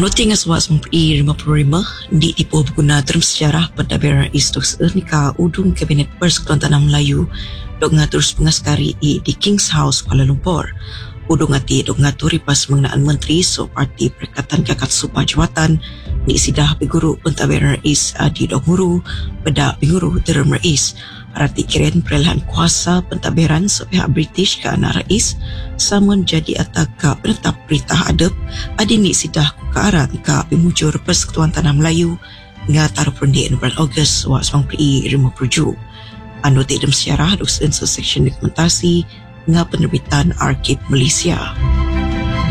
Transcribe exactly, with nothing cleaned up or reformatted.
Ano tingas was memperi lima puluh lima di tipu berguna term sejarah pentadbiran istus ernika udung Kabinet Persekutuan Tanah Melayu dok ngatur pengaskari i di King's House Kuala Lumpur. Udung ati dok ngatur ripas mengenaan menteri so parti Perikatan Jakat Sumpah Jawatan di sidah peguru pentadbiran rais di dok nguru pada peguru term rais. Arti kiran peralihan kuasa pentadbiran so pihak British ke anak rais sama jadi ataka penetap berita adab adini sidah ke arah ke pemujur Persekutuan Tanah Melayu nga taruh perendik bulan Ogos wa sembilan puluh lima puluh. Anu tidem sejarah dosen section dokumentasi nga penerbitan Arkib Malaysia.